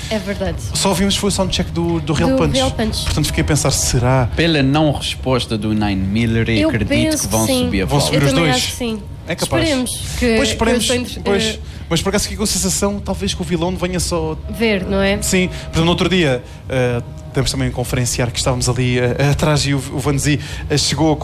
É verdade. Só ouvimos foi o soundcheck do Real Punch. Portanto, fiquei a pensar, será? Pela não resposta do Nine Miller, eu acredito que vão subir a Vão bola. subir os dois. Acho que sim. É capaz. Esperemos que... Pois esperemos. Mas por acaso fiquei com a sensação, talvez que o vilão venha só... ver, não é? Sim. Por exemplo, no outro dia... temos também um conferenciar que estávamos ali atrás e o Vanzi chegou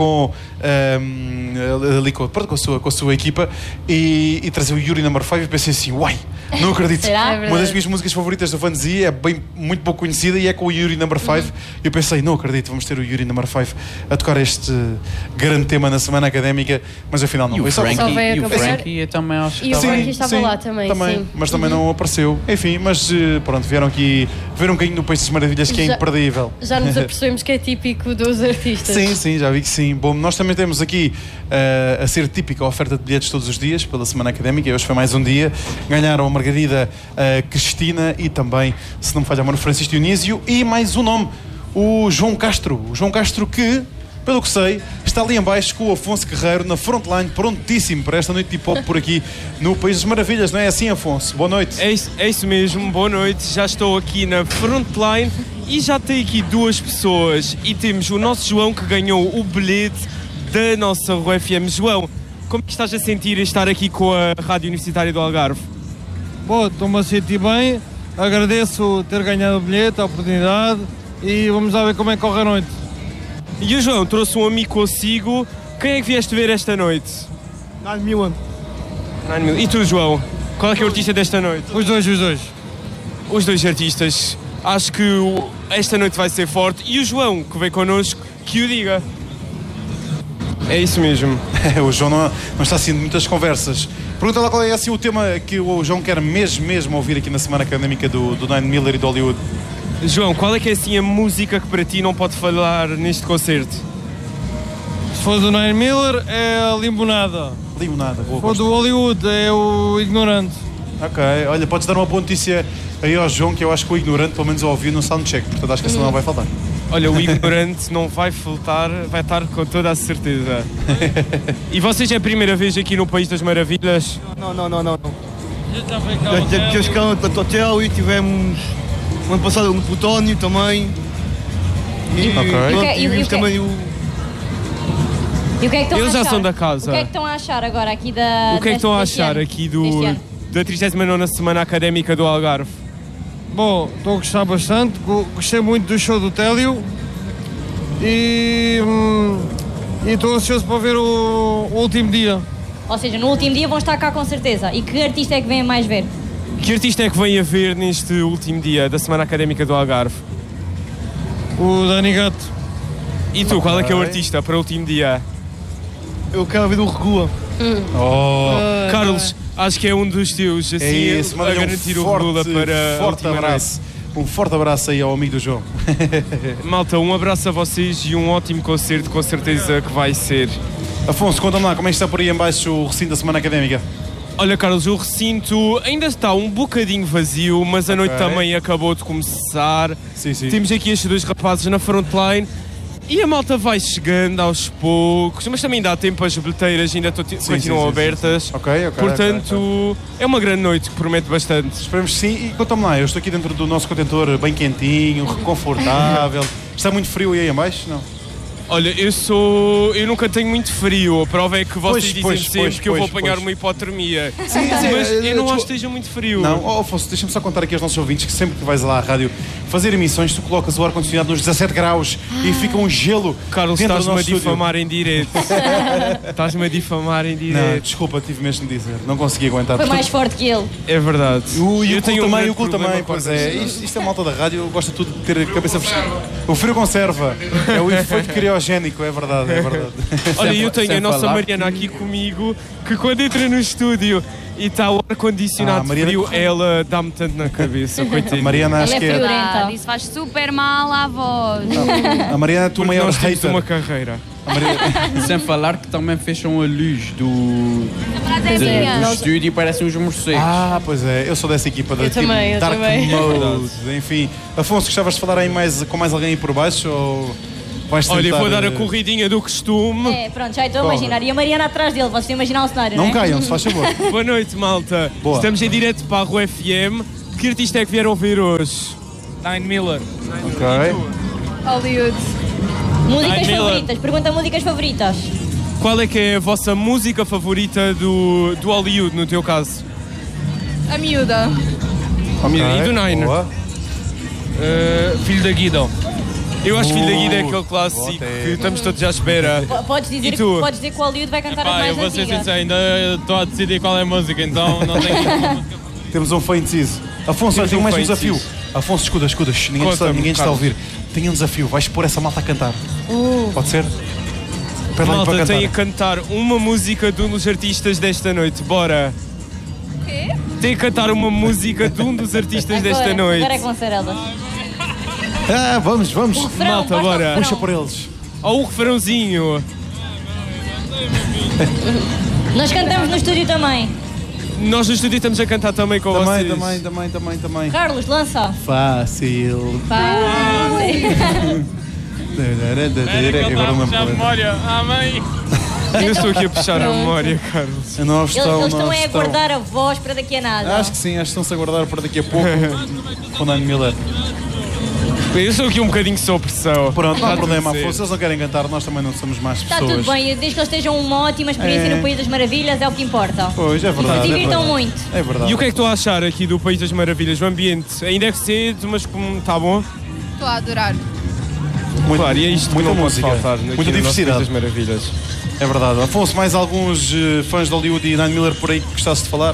ali com a sua equipa e trazia o Yuri Number 5 e pensei assim, uai, não acredito. Uma das minhas músicas favoritas do Vanzi é muito pouco conhecida e é com o Yuri Number 5 e eu pensei, não acredito, vamos ter o Yuri Number 5 a tocar este grande tema na semana académica, mas afinal não. E o Frankie eu também acho que e o Frankie estava lá também, sim. Mas também não apareceu. Enfim, mas pronto, vieram aqui ver um bocadinho do País das Maravilhas que é imperdível. Já nos apercebemos que é típico dos artistas. Sim, já vi que sim. Bom, nós também temos aqui a ser típica a oferta de bilhetes todos os dias pela Semana Académica, e hoje foi mais um dia. Ganharam a Margarida, a Cristina e também, se não me falha a mão, o Francisco Dionísio e mais um nome, o João Castro. O João Castro que, pelo que sei, está ali em baixo com o Afonso Guerreiro na frontline, prontíssimo para esta noite de hip-hop por aqui no País das Maravilhas, não é assim, Afonso? Boa noite. É isso mesmo, boa noite. Já estou aqui na frontline e já tenho aqui duas pessoas e temos o nosso João que ganhou o bilhete da nossa RUFM. João, como é que estás a sentir estar aqui com a Rádio Universitária do Algarve? Bom, estou-me a sentir bem, agradeço ter ganhado o bilhete, a oportunidade e vamos lá ver como é que corre a noite. E o João trouxe um amigo consigo. Quem é que vieste ver esta noite? Nine Miller. E tu, João? Qual é que é o artista desta noite? Os dois. Os dois artistas. Acho que esta noite vai ser forte. E o João, que veio connosco, que o diga. É isso mesmo. O João não está assim de muitas conversas. Pergunta lá qual é assim o tema que o João quer mesmo ouvir aqui na Semana Académica do Nine Miller e do Hollywood. João, qual é que é assim a música que para ti não pode falhar neste concerto? Se for do Nine Miller é a Limonada. Boa. Se for do Hollywood é o Ignorante. Ok, olha, podes dar uma boa notícia aí ao João, que eu acho que o Ignorante pelo menos eu ouvi no soundcheck, portanto acho que essa não vai faltar. Olha, o Ignorante não vai faltar, vai estar com toda a certeza. E vocês é a primeira vez aqui no País das Maravilhas? Não. Já ficamos no hotel e tivemos o ano passado no Plutónio também. E vimos também o... E o que é que estão Eles a achar? já são da casa. O que é que estão a achar agora aqui da... O que é que estão a achar aqui da 39ª Semana Académica do Algarve? Bom, estou a gostar bastante, gostei muito do show do Télio e estou ansioso para ver o último dia. Ou seja, no último dia vão estar cá com certeza. E que artista é que vem mais ver? Que artista é que vem a ver neste último dia da Semana Académica do Algarve? O Dani Gato. E tu, qual é que é o artista para o último dia? Eu quero ver o Regula. Carlos, acho que é um dos teus, assim, É isso, a garantir o Regula para forte abraço. Um forte abraço aí ao amigo do João. Malta, um abraço a vocês e um ótimo concerto, com certeza que vai ser. Afonso, conta-me lá, como é que está por aí em baixo o recinto da Semana Académica? Olha, Carlos, o recinto ainda está um bocadinho vazio, mas a noite também acabou de começar. Sim. Temos aqui estes dois rapazes na frontline e a malta vai chegando aos poucos, mas também dá tempo, as bilheteiras ainda continuam abertas. Ok. Portanto, é uma grande noite que promete bastante. Esperemos que sim. E conta-me lá, eu estou aqui dentro do nosso contentor bem quentinho, confortável. Está muito frio aí em baixo? Não? Olha, eu nunca tenho muito frio. A prova é que vocês dizem sempre que eu vou apanhar uma hipotermia. Sim, mas eu não acho que esteja muito frio. Não, Afonso, deixa-me só contar aqui aos nossos ouvintes que sempre que vais lá à rádio fazer emissões, tu colocas o ar-condicionado nos 17 graus e fica um gelo. Carlos, estás-me a difamar em direto. Estás-me a difamar em direto. Não, desculpa, tive mesmo de dizer. Não consegui aguentar. Foi mais forte que ele. É verdade. E o Cul também, pois é. Isto é malta da rádio, gosta tudo de ter a cabeça fechada. O frio conserva. É o efeito criogénico, é verdade. Olha, eu tenho a nossa Mariana aqui comigo, que quando entra no estúdio e está o ar-condicionado frio, ela dá-me tanto na cabeça, coitadinha. A Mariana acho que é... Isso faz super mal à voz. A Mariana é a tua maior nós temos hater. uma carreira. Sem falar que também fecham a luz do estúdio e parecem uns morcegos. Pois é, eu sou dessa equipa da Dark Mode. Enfim, Afonso, gostavas de falar aí com mais alguém aí por baixo? Ou vais tentar... Olha, eu vou dar a corridinha do costume. Pronto, já estou a imaginar. E a Mariana atrás dele, vocês imaginar o cenário, não caiam, se faz favor. Boa noite, malta. Boa. Estamos em direto para a RUFM. que artista é que vieram ouvir hoje? Nine Miller. Ok. Hollywood. Músicas favoritas. Pergunta músicas favoritas. Qual é que é a vossa música favorita do Hollywood, no teu caso? A miúda. E do Nine? Boa. Filho da Guido. Eu acho que Filho da Guida é aquele clássico que estamos todos à espera. Podes dizer que o Hollywood vai cantar as mais Eu vou ser antigas. sincero, ainda estou a decidir qual é a música, então não tenho. Temos um foi indeciso. Afonso, olha, tenho mais um desafio. Afonso, escuta. Ninguém está a ouvir. Tenho um desafio. Vais pôr essa malta a cantar. Pode ser? Pede lá para Malta, cantar. tem a cantar uma música de um dos artistas desta noite. Bora! O quê? Tem a cantar uma música de um dos artistas desta noite. Agora é que vão ser elas. Vamos. O refrão, Malta, basta o bora. refrão. Puxa por eles. Ou o refrãozinho. Nós cantamos no estúdio também. Nós no estúdio estamos a cantar também com vocês. Também. Carlos, lança. Fácil. Agora não me memória. Amém. Eu estou aqui a puxar a memória, Carlos. Não estão, Eles estão a guardar a voz para daqui a nada. Acho que sim, acho que estão-se a guardar para daqui a pouco. Com o Nine Miller. Eu estou aqui um bocadinho sob pressão. Pronto, não há problema, tudo Afonso. Se eles não querem cantar, nós também não somos más Está pessoas. tudo bem, desde que eles estejam uma ótima experiência no País das Maravilhas, é o que importa. Pois, é verdade. E se divirtam é verdade. muito. É verdade. E o que é que estou a achar aqui do País das Maravilhas? O ambiente ainda é cedo, mas como está bom? Estou a adorar. Claro, e é isto que muita não pode música, faltar aqui muita no nosso diversidade. País das Maravilhas. É verdade. Afonso, mais alguns fãs de Hollywood e Nine Miller por aí que gostasse de falar?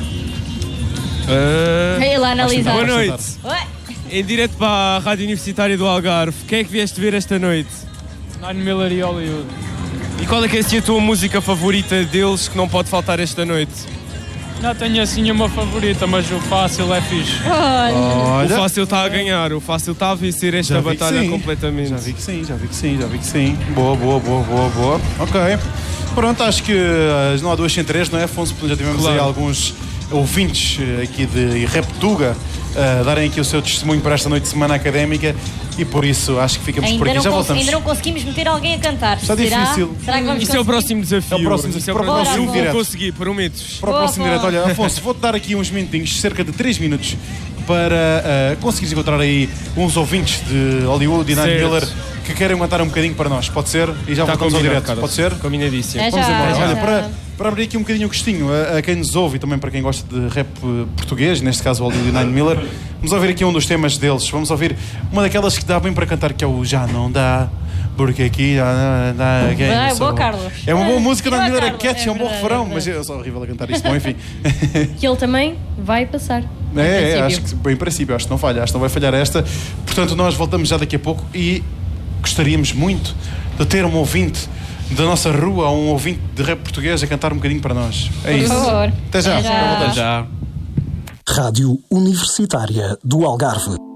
Vai lá analisar. Boa noite. Oi. Em direto para a Rádio Universitária do Algarve, quem é que vieste ver esta noite? Nine Miller e Hollywood. E qual é que é assim, a tua música favorita deles que não pode faltar esta noite? Não tenho assim uma favorita, mas o fácil é fixe. O Fácil está a ganhar, o Fácil está a vencer esta batalha completamente. Já vi que sim. Boa. Ok. Pronto, acho que não há duas sem três, não é, Afonso? Já tivemos aí alguns ouvintes aqui de Reptuga darem aqui o seu testemunho para esta noite de semana académica e por isso acho que ficamos por aqui. Já voltamos. Ainda não conseguimos meter alguém a cantar. Está difícil. Será que vamos Isso é o próximo desafio. É o próximo desafio. Para o próximo Eu vou direto. conseguir, prometo-vos. Para o próximo direto. Olha, Afonso, vou-te dar aqui uns minutinhos, cerca de 3 minutos, para conseguires encontrar aí uns ouvintes de Hollywood e Nine Certo. Miller que querem cantar um bocadinho para nós. Pode ser? E já Está voltamos ao combinado, direto. Carlos. Pode ser? Combinadíssimo. É Vamos já, embora. já. Olha, para abrir aqui um bocadinho o gostinho a quem nos ouve e também para quem gosta de rap português, neste caso o Hollywood e Nine Miller, vamos ouvir aqui um dos temas deles. Vamos ouvir uma daquelas que dá bem para cantar, que é o Já Não Dá, porque aqui já não dá. É boa, Carlos. É uma boa música, Boa, Nine Miller é Carlos. catchy, é um bom verdade, refrão, é mas eu sou horrível a cantar isto. Bom, enfim. Que ele também vai passar. Acho que, em princípio, acho que não falha, acho que não vai falhar esta. Portanto, nós voltamos já daqui a pouco e gostaríamos muito de ter um ouvinte da nossa rua, um ouvinte de rap português a cantar um bocadinho para nós. É Por isso. favor. Até já. Até já. Voltamos. Já. Rádio Universitária do Algarve.